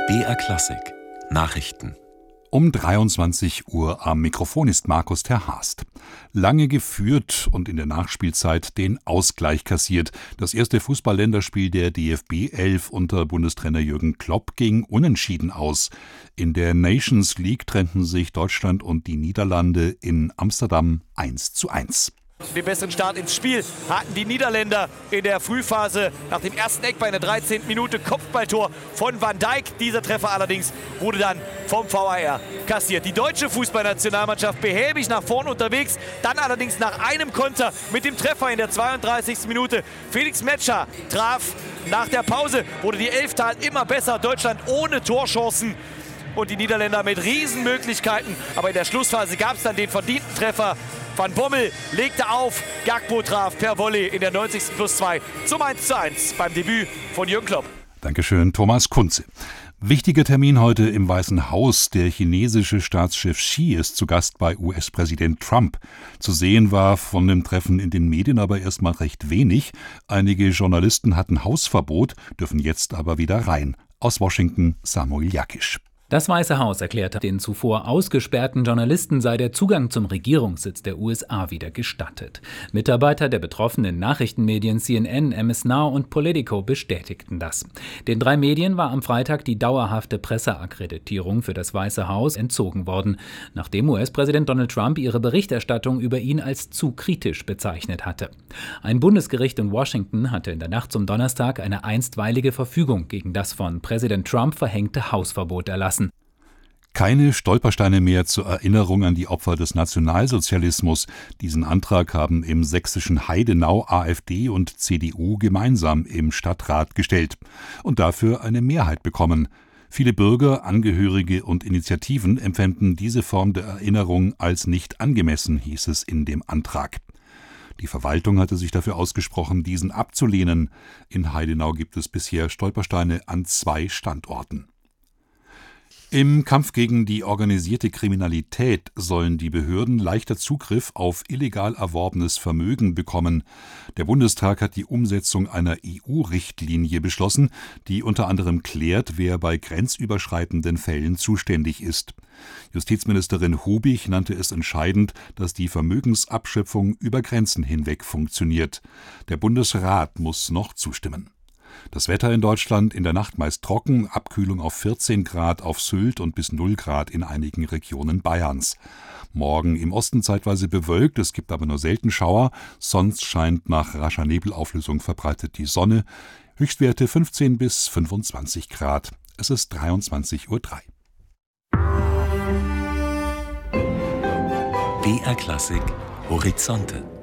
BR Klassik Nachrichten. Um 23 Uhr am Mikrofon ist Markus ter Haast. Lange geführt und in der Nachspielzeit den Ausgleich kassiert. Das erste Fußball-Länderspiel der DFB 11 unter Bundestrainer Jürgen Klopp ging unentschieden aus. In der Nations League trennten sich Deutschland und die Niederlande in Amsterdam 1:1. Den besseren Start ins Spiel hatten die Niederländer in der Frühphase. Nach dem ersten Eckball in der 13. Minute Kopfballtor von Van Dijk. Dieser Treffer allerdings wurde dann vom VAR kassiert. Die deutsche Fußballnationalmannschaft behäbig nach vorn unterwegs. Dann allerdings nach einem Konter mit dem Treffer in der 32. Minute. Felix Metscher traf. Nach der Pause wurde die Elftal immer besser. Deutschland ohne Torchancen. Und die Niederländer mit Riesenmöglichkeiten. Aber in der Schlussphase gab es dann den verdienten Treffer. Van Bommel legte auf, Gakpo traf per Volley in der 90. +2 zum 1:1 beim Debüt von Jürgen Klopp. Dankeschön, Thomas Kunze. Wichtiger Termin heute im Weißen Haus. Der chinesische Staatschef Xi ist zu Gast bei US-Präsident Trump. Zu sehen war von dem Treffen in den Medien aber erstmal recht wenig. Einige Journalisten hatten Hausverbot, dürfen jetzt aber wieder rein. Aus Washington Samuel Jakisch. Das Weiße Haus erklärte, den zuvor ausgesperrten Journalisten sei der Zugang zum Regierungssitz der USA wieder gestattet. Mitarbeiter der betroffenen Nachrichtenmedien CNN, MS Now und Politico bestätigten das. Den 3 Medien war am Freitag die dauerhafte Presseakkreditierung für das Weiße Haus entzogen worden, nachdem US-Präsident Donald Trump ihre Berichterstattung über ihn als zu kritisch bezeichnet hatte. Ein Bundesgericht in Washington hatte in der Nacht zum Donnerstag eine einstweilige Verfügung gegen das von Präsident Trump verhängte Hausverbot erlassen. Keine Stolpersteine mehr zur Erinnerung an die Opfer des Nationalsozialismus. Diesen Antrag haben im sächsischen Heidenau AfD und CDU gemeinsam im Stadtrat gestellt und dafür eine Mehrheit bekommen. Viele Bürger, Angehörige und Initiativen empfänden diese Form der Erinnerung als nicht angemessen, hieß es in dem Antrag. Die Verwaltung hatte sich dafür ausgesprochen, diesen abzulehnen. In Heidenau gibt es bisher Stolpersteine an 2 Standorten. Im Kampf gegen die organisierte Kriminalität sollen die Behörden leichter Zugriff auf illegal erworbenes Vermögen bekommen. Der Bundestag hat die Umsetzung einer EU-Richtlinie beschlossen, die unter anderem klärt, wer bei grenzüberschreitenden Fällen zuständig ist. Justizministerin Hubig nannte es entscheidend, dass die Vermögensabschöpfung über Grenzen hinweg funktioniert. Der Bundesrat muss noch zustimmen. Das Wetter in Deutschland in der Nacht meist trocken, Abkühlung auf 14 Grad auf Sylt und bis 0 Grad in einigen Regionen Bayerns. Morgen im Osten zeitweise bewölkt, es gibt aber nur selten Schauer, sonst scheint nach rascher Nebelauflösung verbreitet die Sonne. Höchstwerte 15 bis 25 Grad. Es ist 23:03 Uhr. BR Klassik Horizonte.